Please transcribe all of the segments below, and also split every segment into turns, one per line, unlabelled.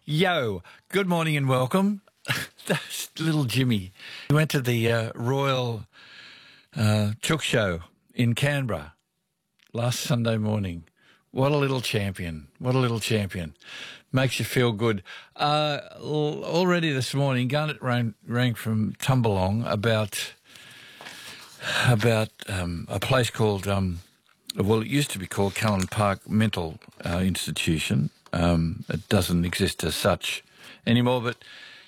Yo, good morning and welcome. That's little Jimmy. He went to the Royal Chook Show in Canberra last Sunday morning. What a little champion. What a little champion. Makes you feel good. Already this morning, Garnet rang from Tumbalong about a place called, well, it used to be called Cullen Park Mental Institution. It doesn't exist as such anymore, but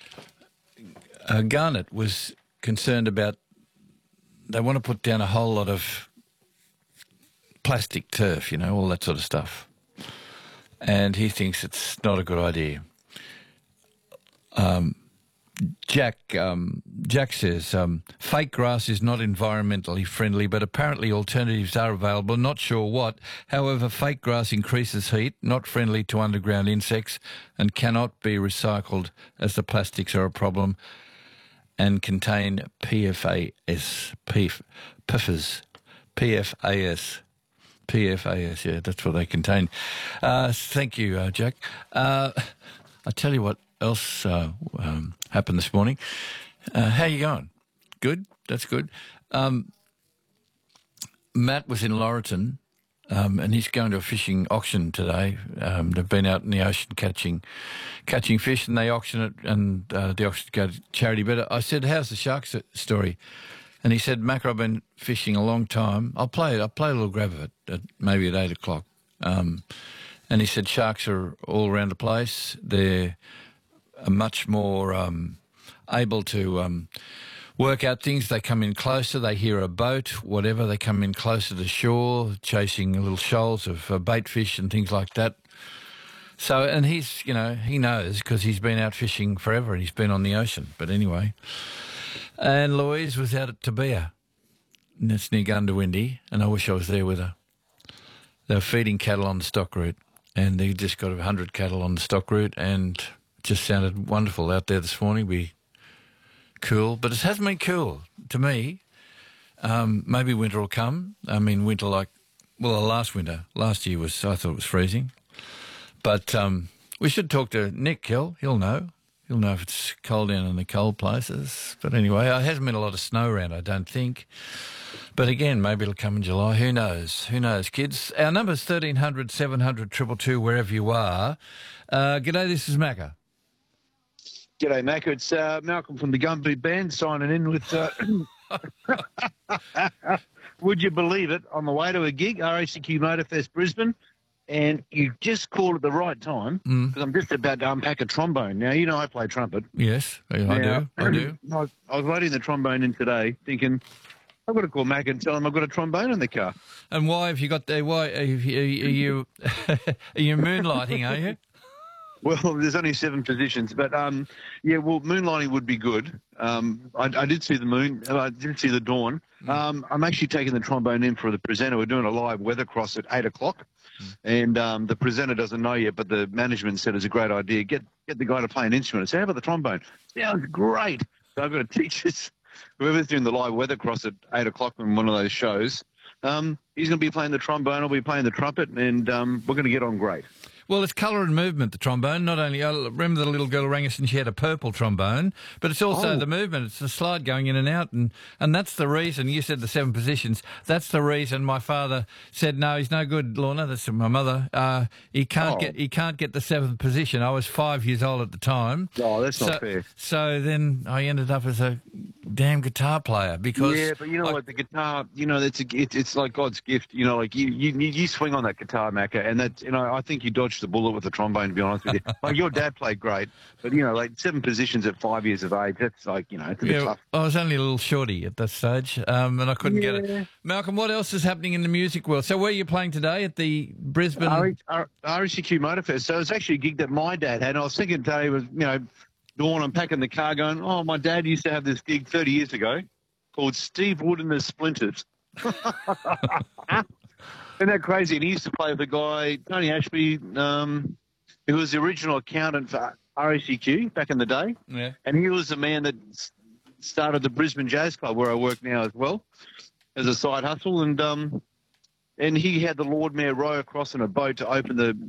Garnet was concerned about they want to put down a whole lot of plastic turf, all that sort of stuff. And he thinks it's not a good idea. Jack says, fake grass is not environmentally friendly, but apparently alternatives are available. Not sure what. However, fake grass increases heat, not friendly to underground insects, and cannot be recycled as the plastics are a problem and contain PFAS. PFAS, yeah, that's what they contain. Thank you, Jack. I tell you what else happened this morning. How you going? Good? That's good. Matt was in Laurelton, and he's going to a fishing auction today. They've been out in the ocean catching fish, and they auction it, and the auction go to charity. But I said, how's the sharks story? And he said, Mac, I've been fishing a long time. I'll play a little grab of it, maybe at 8 o'clock. And he said, sharks are all around the place. They're much more able to work out things. They come in closer. They hear a boat, whatever. They come in closer to shore, chasing little shoals of bait fish and things like that. So, and he's, he knows because he's been out fishing forever and he's been on the ocean. But anyway... And Louise was out at Tabea, and that's near Gundawindi, and I wish I was there with her. They were feeding cattle on the stock route, and they just got 100 cattle on the stock route, and it just sounded wonderful out there this morning. Be cool, but it hasn't been cool to me. Maybe winter will come. I mean, winter last year I thought it was freezing. But we should talk to Nick Hill. He'll know. You'll know if it's cold down in the cold places. But anyway, there hasn't been a lot of snow around, I don't think. But again, maybe it'll come in July. Who knows? Who knows, kids? Our number's 1300 700 222, wherever you are. G'day, this is Macca.
G'day, Mac. It's Malcolm from the Gumby Band signing in with... Would you believe it? On the way to a gig, RACQ Motorfest Brisbane, and you just called at the right time because I'm just about to unpack a trombone. Now, I play trumpet.
Yes, I do.
I was loading the trombone in today thinking, I've got to call Mac and tell him I've got a trombone in the car.
And why have you got there? Why are you moonlighting, are you?
Well, there's only 7 positions, but moonlighting would be good. I did see the moon, I did see the dawn. I'm actually taking the trombone in for the presenter. We're doing a live weather cross at 8 o'clock. And the presenter doesn't know yet, but the management said it's a great idea. Get the guy to play an instrument. I said, how about the trombone? Sounds great. So I've got to teach this. Whoever's doing the live weather cross at 8 o'clock on one of those shows, he's going to be playing the trombone, I'll be playing the trumpet, and we're going to get on great.
Well, it's colour and movement, the trombone. Not only, I remember the little girl rang us and she had a purple trombone, but it's also the movement. It's the slide going in and out, and that's the reason, you said the 7 positions, that's the reason my father said, no, he's no good, Lorna, that's my mother. He can't get the 7th position. I was 5 years old at the time.
Oh, that's not fair.
So then I ended up as a damn guitar player because...
Yeah, but what, the guitar, it's like God's gift. Like you swing on that guitar, Macca, and that's, I think you dodged the bullet with the trombone, to be honest with you. Like, your dad played great, but, 7 positions at 5 years of age, that's like, it's a bit tough.
I was only a little shorty at that stage, and I couldn't get it. Malcolm, what else is happening in the music world? So where are you playing today? At the Brisbane...
RACQ Motorfest. So it's actually a gig that my dad had, and I was thinking today was, dawn, I'm packing the car going, my dad used to have this gig 30 years ago called Steve Wood and the Splinters. Isn't that crazy? And he used to play with a guy, Tony Ashby, who was the original accountant for RACQ back in the day.
Yeah.
And he was the man that started the Brisbane Jazz Club, where I work now as well, as a side hustle. And he had the Lord Mayor row across in a boat to open the